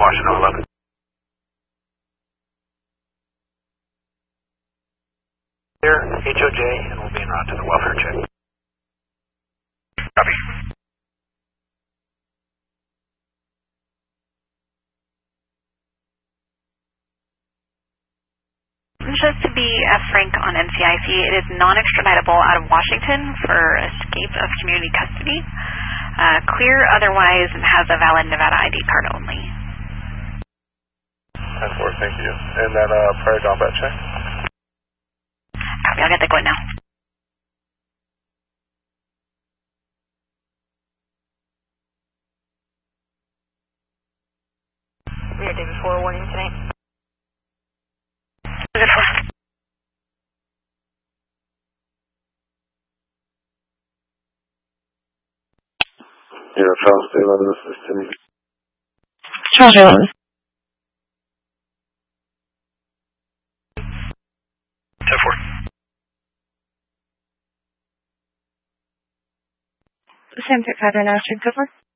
Washington 11. Here, HOJ, and we'll be en route to the welfare check. Copy. Just to be frank on NCIC, it is non-extraditable out of Washington for escape of community custody. Clear otherwise and has a valid Nevada ID card only. 10-4, thank you. And then prior combat check? Copy, I'll get that going now. We are David 4 warning tonight. David 4. Yeah, Charles Taylor, this is Timmy. Charles Taylor. 10-4. Same 5 right now, should go for.